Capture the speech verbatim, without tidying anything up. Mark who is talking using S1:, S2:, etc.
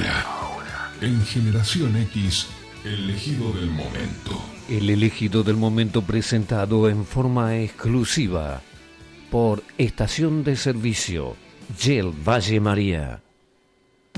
S1: Ahora, en Generación X, el elegido del momento.
S2: El elegido del momento presentado en forma exclusiva por Estación de Servicio Yel Valle María.